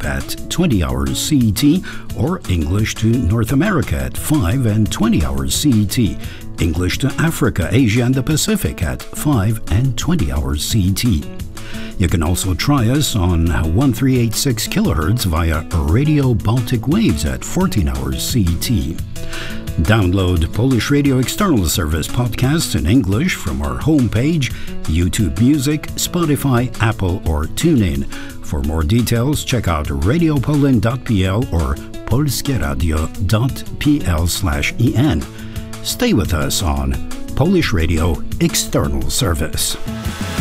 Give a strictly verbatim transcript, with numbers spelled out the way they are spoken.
Europe at twenty hours C E T, or English to North America at five and twenty hours C E T. English to Africa, Asia, and the Pacific at five and twenty hours C E T. You can also try us on thirteen eighty-six kilohertz via Radio Baltic Waves at fourteen hours C E T. Download Polish Radio External Service podcasts in English from our homepage, YouTube Music, Spotify, Apple, or TuneIn. For more details, check out radiopoland dot p l or polskieradio dot p l slash e n. Stay with us on Polish Radio External Service.